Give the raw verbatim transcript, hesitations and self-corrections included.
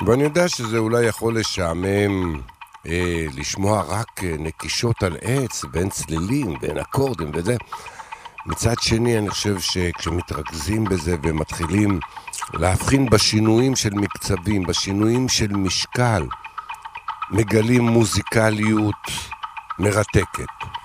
ואני יודע שזה אולי יכול לשעמם, אה, לשמוע רק אה, נקישות על עץ, בין צלילים, בין אקורדים וזה. מצד שני, אני חושב שכשמתרכזים בזה ומתחילים להבחין בשינויים של מקצבים, בשינויים של משקל, מגלים מוזיקליות מרתקת.